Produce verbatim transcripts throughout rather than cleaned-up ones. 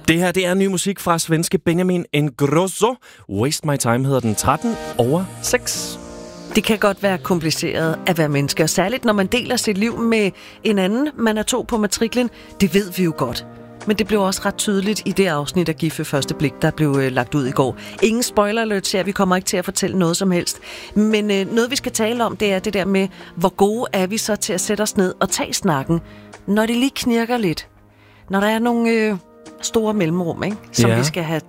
Det her, det er ny musik fra svenske Benjamin Ingrosso. Waste My Time hedder den, tretten over seks. Det kan godt være kompliceret at være menneske, og særligt når man deler sit liv med en anden, man er to på matriklen. Det ved vi jo godt. Men det blev også ret tydeligt i det afsnit af Gift ved første blik, der blev øh, lagt ud i går. Ingen spoiler alert, så vi kommer ikke til at fortælle noget som helst. Men øh, noget vi skal tale om, det er det der med, hvor gode er vi så til at sætte os ned og tage snakken, når det lige knirker lidt. Når der er nogle øh, store mellemrum, ikke? Som ja. vi skal have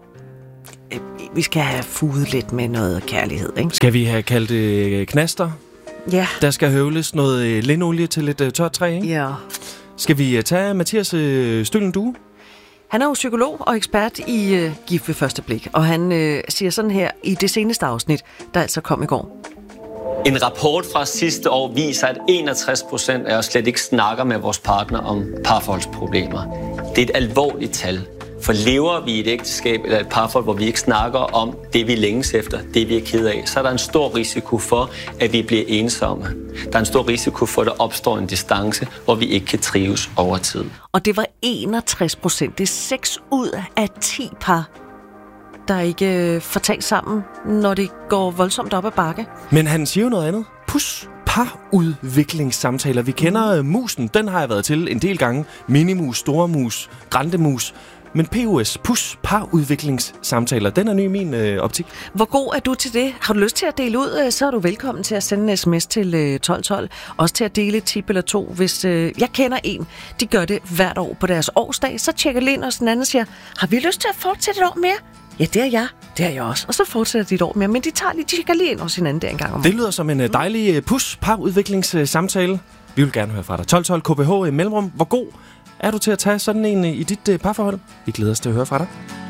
øh, vi skal have fuget lidt med noget kærlighed, ikke? Skal vi have kaldt øh, knaster? Ja. Der skal høvles noget øh, lindolie til lidt øh, tørt træ, ikke? Ja. Skal vi tage Mathias øh, Stølen Due? Han er jo psykolog og ekspert i øh, Gift ved første blik, og han øh, siger sådan her i det seneste afsnit, der altså kom i går. En rapport fra sidste år viser, at enogtres procent af os slet ikke snakker med vores partner om parforholdsproblemer. Det er et alvorligt tal. For lever vi i et ægteskab eller et parforhold, hvor vi ikke snakker om det, vi længes efter, det, vi er ked af, så er der en stor risiko for, at vi bliver ensomme. Der er en stor risiko for, at der opstår en distance, hvor vi ikke kan trives over tid. Og det var enogtres procent. Det er seks ud af ti par, der ikke får talt sammen, når det går voldsomt op ad bakke. Men han siger jo noget andet. Pus. Parudviklingssamtaler. Vi kender musen, den har jeg været til en del gange. Minimus, storemus, grandemus. Men P U S, pus, parudviklingssamtaler, den er ny i min øh, optik. Hvor god er du til det? Har du lyst til at dele ud, så er du velkommen til at sende en sms til øh, tolv tolv. Også til at dele et tip eller to, hvis øh, jeg kender en. De gør det hvert år på deres årsdag. Så tjekker Lind og den anden siger, har vi lyst til at fortsætte et år mere? Ja, det er jeg. Det er jeg også. Og så fortsætter de et år mere. Men de tager lige, de tjekker lige ind hos hinanden der en gang om. Det lyder som en dejlig pus, parudviklingssamtale. Vi vil gerne høre fra dig. tolv tolv K B H i mellemrum. Hvor god er du til at tage sådan en i dit parforhold? Vi glæder os til at høre fra dig.